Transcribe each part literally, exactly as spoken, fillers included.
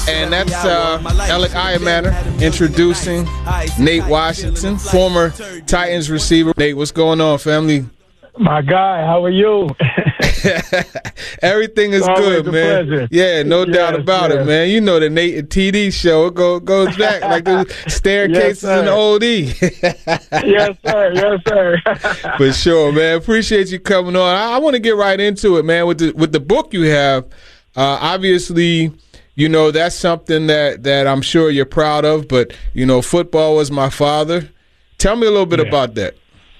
And that's uh, Alec Ironmatter introducing Nate Washington, former Titans receiver. Nate, what's going on, family? My guy, how are you? Everything is good, man. Pleasure. Yeah, no yes, doubt about yes. it, man. You know the Nate and T D show. It go, goes back like the staircases yes, in the O D. Yes, sir. Yes, sir. For sure, man. Appreciate you coming on. I, I want to get right into it, man. With the with the book you have, uh, obviously, you know that's something that that I'm sure you're proud of. But you know, football was my father. Tell me a little bit yeah. about that.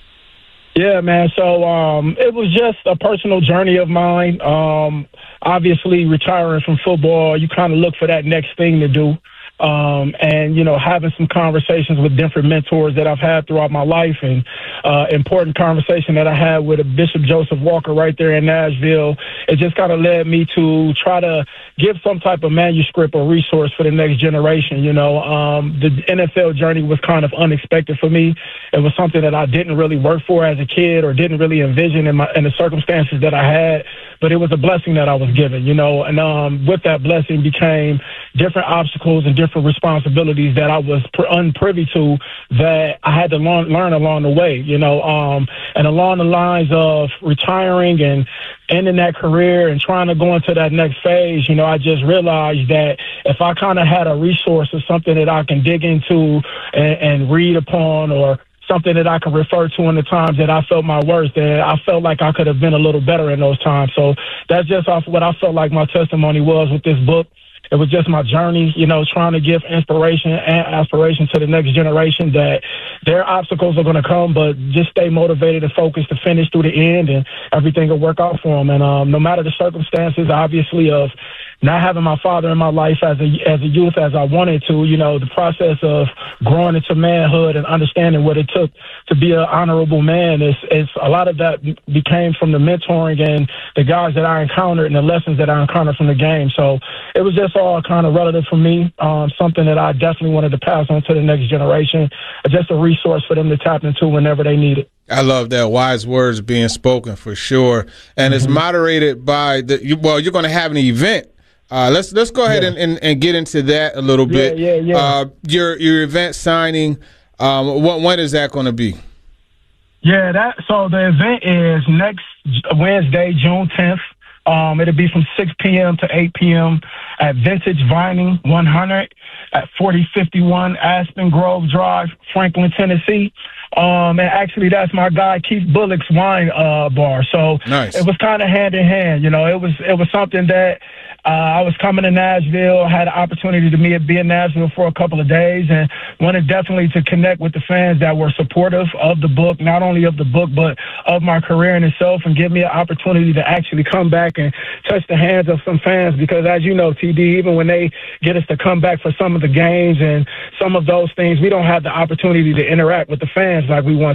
Yeah, man. So um, it was just a personal journey of mine. Um, obviously, retiring from football, you kind of look for that next thing to do. Um, and, you know, having some conversations with different mentors that I've had throughout my life, and uh, important conversation that I had with Bishop Joseph Walker right there in Nashville, it just kind of led me to try to give some type of manuscript or resource for the next generation. You know, um, the N F L journey was kind of unexpected for me. It was something that I didn't really work for as a kid or didn't really envision in my in the circumstances that I had, but it was a blessing that I was given, you know, and um, with that blessing became different obstacles and different responsibilities that I was unprivy to that I had to learn, learn along the way, you know, um, and along the lines of retiring and ending that career and trying to go into that next phase, you know, I just realized that if I kind of had a resource or something that I can dig into and, and read upon, or something that I can refer to in the times that I felt my worst, and I felt like I could have been a little better in those times. So that's just off what I felt like my testimony was with this book. It was just my journey, you know, trying to give inspiration and aspiration to the next generation that their obstacles are going to come, but just stay motivated and focused to finish through the end, and everything will work out for them. And um, no matter the circumstances, obviously, of not having my father in my life as a as a youth as I wanted to, you know, the process of growing into manhood and understanding what it took to be an honorable man is, is a lot of that became from the mentoring and the guys that I encountered and the lessons that I encountered from the game. So it was just all kind of relative for me, um, something that I definitely wanted to pass on to the next generation, just a resource for them to tap into whenever they need it. I love that. Wise words being spoken, for sure. And mm-hmm. it's moderated by the, you, well, you're going to have an event. Uh, let's let's go ahead yeah. and, and, and get into that a little bit. Yeah, yeah, yeah. Uh, your your event signing, um, what, when is that going to be? Yeah, that so the event is next Wednesday, June tenth. Um, it'll be from six p.m. to eight p.m. at Vintage Vining one hundred at forty fifty-one Aspen Grove Drive, Franklin, Tennessee. Um, and actually, that's my guy Keith Bullock's wine uh, bar. So nice. It was kind of hand in hand. You know, it was it was something that uh, I was coming to Nashville, had an opportunity to me be in Nashville for a couple of days, and wanted definitely to connect with the fans that were supportive of the book, not only of the book but of my career in itself, and give me an opportunity to actually come back and touch the hands of some fans. Because as you know, T D, even when they get us to come back for some of the games and some of those things, we don't have the opportunity to interact with the fans like we want